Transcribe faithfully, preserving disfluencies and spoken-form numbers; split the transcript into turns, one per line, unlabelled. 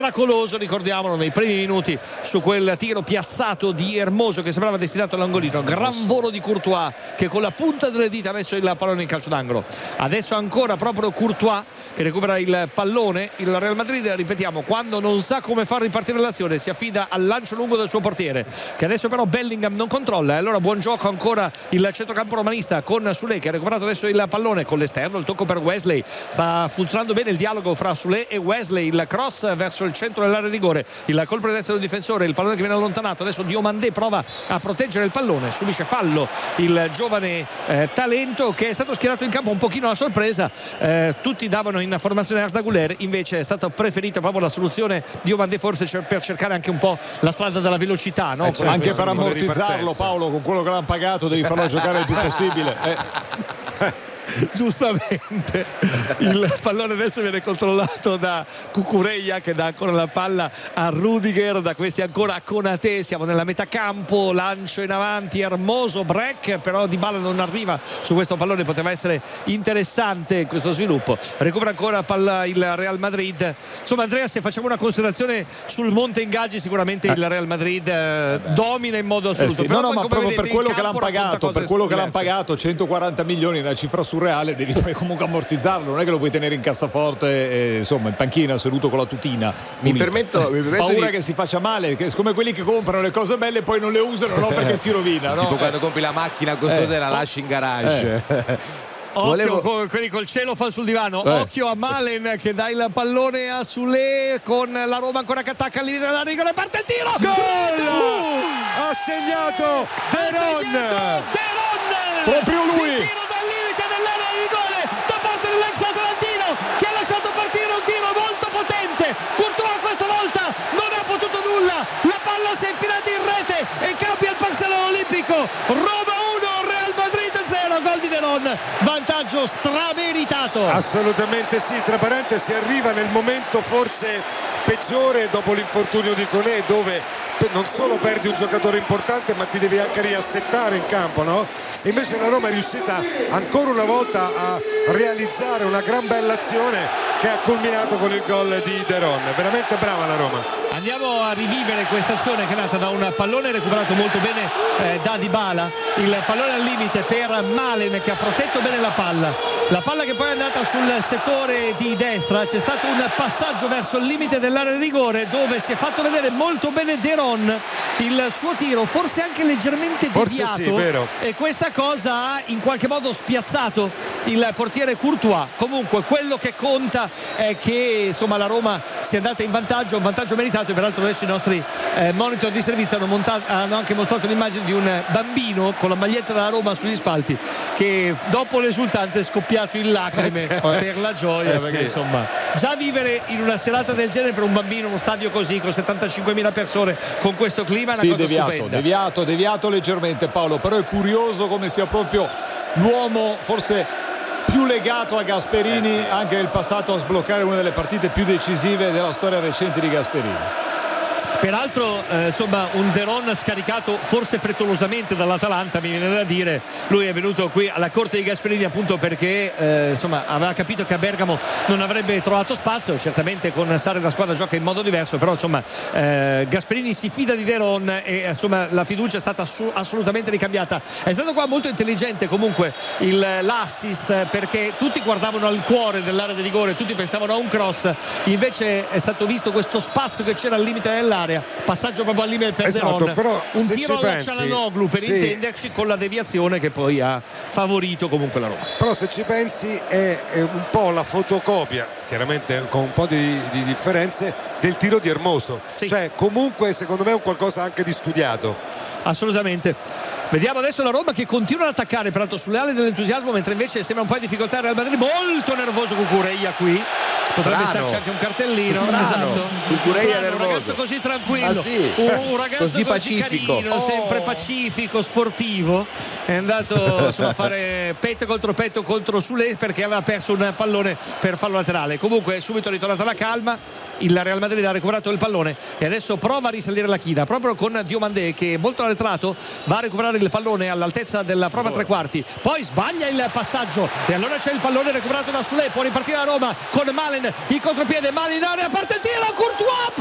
miracoloso, ricordiamolo, nei primi minuti su quel tiro piazzato di Hermoso che sembrava destinato all'angolino. Gran volo di Courtois che con la punta delle dita ha messo il pallone in calcio d'angolo. Adesso ancora proprio Courtois che recupera il pallone. Il Real Madrid, ripetiamo, quando non sa come far ripartire l'azione si affida al lancio lungo del suo portiere, che adesso però Bellingham non controlla. E allora buon gioco ancora il centrocampo romanista con Soulé che ha recuperato adesso il pallone con l'esterno, il tocco per Wesley. Sta funzionando bene il dialogo fra Soulé e Wesley, il cross verso il centro dell'area di rigore, il colpo di destra del difensore, il pallone che viene allontanato. Adesso Diomandé prova a proteggere il pallone, subisce fallo il giovane eh, talento che è stato schierato in campo un pochino a sorpresa. Eh, tutti davano in formazione Arda Güler, invece è stata preferita proprio la soluzione Diomandé, forse per cercare anche un po' la strada della velocità, no?
eh, cioè, anche per ammortizzarlo, Paolo, con quello che l'hanno pagato devi farlo giocare il più possibile. eh.
Giustamente il pallone adesso viene controllato da Cucurella che dà ancora la palla a Rudiger, da questi ancora a Konaté. Siamo nella metà campo, lancio in avanti Hermoso, break, però Dybala non arriva su questo pallone, poteva essere interessante questo sviluppo. Recupera ancora palla il Real Madrid. Insomma, Andrea, se facciamo una considerazione sul monte ingaggi, sicuramente il Real Madrid eh, domina in modo assoluto.
Eh sì. No, no, ma proprio per quello che l'hanno pagato, per quello che l'hanno pagato, centoquaranta milioni, una cifra surreale, devi comunque ammortizzarlo, non è che lo puoi tenere in cassaforte, eh, insomma in panchina seduto con la tutina.
Mi permetto, mi permetto
paura
di...
che si faccia male, che come quelli che comprano le cose belle e poi non le usano, no, perché si rovina, no?
Tipo
eh.
quando compri la macchina costosa e
eh.
la lasci in garage.
Eh.
Occhio
Volevo...
con quelli col cielo fa sul divano.
eh.
Occhio a Malen che dà il pallone a Soulé, con la Roma ancora che attacca al limite della rigola e parte il tiro.
Gol! Ha segnato De Ron!
De Ron!
Proprio lui!
Il tiro dal limite dell'area di rigore da parte dell'ex atlantino che ha lasciato partire un tiro molto potente. Courtois questa volta non ha potuto nulla, la palla si è infilata in rete e cambia il parziale olimpico. Roma uno, Real Madrid zero, gol di De Ron, vantaggio strameritato.
Assolutamente sì, tra parentesi arriva nel momento forse peggiore dopo l'infortunio di Koné, dove non solo perdi un giocatore importante ma ti devi anche riassettare in campo, no? E invece la Roma è riuscita ancora una volta a realizzare una gran bella azione che ha culminato con il gol di De Ron. Veramente brava la Roma.
Andiamo a rivivere questa azione che è nata da un pallone recuperato molto bene eh, da Dybala, il pallone al limite per Malen che ha protetto bene la palla, la palla che poi è andata sul settore di destra. C'è stato un passaggio verso il limite dell'area di rigore dove si è fatto vedere molto bene De Ron, il suo tiro forse anche leggermente deviato,
forse sì, vero.
E questa cosa ha in qualche modo spiazzato il portiere Courtois. Comunque quello che conta è che insomma la Roma si è andata in vantaggio, un vantaggio meritato. E peraltro adesso i nostri eh, monitor di servizio hanno, montato, hanno anche mostrato l'immagine di un bambino con la maglietta della Roma sugli spalti che dopo l'esultanza è scoppiato in lacrime per la gioia,
eh
perché
sì.
insomma già vivere in una serata del genere per un bambino, uno stadio così con settantacinquemila persone con questo clima è una
sì,
cosa
deviato,
stupenda.
deviato, deviato leggermente, Paolo, però è curioso come sia proprio l'uomo forse più legato a Gasperini, eh sì. anche nel passato, a sbloccare una delle partite più decisive della storia recente di Gasperini.
Peraltro eh, insomma un De Ron scaricato forse frettolosamente dall'Atalanta, mi viene da dire. Lui è venuto qui alla corte di Gasperini appunto perché eh, insomma aveva capito che a Bergamo non avrebbe trovato spazio. Certamente con Sarri la squadra gioca in modo diverso, però insomma eh, Gasperini si fida di De Ron e insomma la fiducia è stata assu- assolutamente ricambiata. È stato qua molto intelligente comunque il, l'assist, perché tutti guardavano al cuore dell'area di rigore, tutti pensavano a un cross, invece è stato visto questo spazio che c'era al limite dell'area, passaggio proprio al limite per
esatto,
De Ron,
però,
un
se
tiro
ci
alla
pensi,
Cialanoglu per
sì.
intenderci, con la deviazione che poi ha favorito comunque la Roma.
Però se ci pensi è, è un po' la fotocopia, chiaramente con un po' di, di differenze, del tiro di Hermoso,
sì.
Cioè comunque secondo me è un qualcosa anche di studiato.
Assolutamente. Vediamo adesso la Roma che continua ad attaccare peraltro sulle ali dell'entusiasmo, mentre invece sembra un po' in difficoltà il Real Madrid. Molto nervoso Cucurella qui, potrebbe
Strano.
starci anche un cartellino.
Strano. Cucurella
Strano, un
nervoso.
ragazzo così tranquillo,
Ah, sì.
un, un ragazzo
Così
così,
pacifico.
carino,
Oh.
sempre pacifico, sportivo, è andato insomma, a fare petto contro petto contro Soulé perché aveva perso un pallone per fallo laterale. Comunque subito è ritornata la calma, il Real Madrid ha recuperato il pallone e adesso prova a risalire la china proprio con Diomandé che molto arretrato va a recuperare il pallone all'altezza della prova tre quarti, poi sbaglia il passaggio e allora c'è il pallone recuperato da Soulé, può ripartire la Roma con Malen Osimhen, il contropiede, male in area, parte il tiro, Courtois